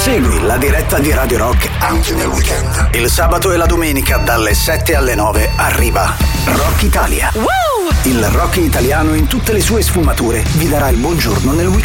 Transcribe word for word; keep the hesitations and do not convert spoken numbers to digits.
Segui la diretta di Radio Rock anche nel weekend. Il sabato e la domenica dalle sette alle nove arriva Rock Italia. Wow! Il rock italiano in tutte le sue sfumature vi darà il buongiorno nel weekend.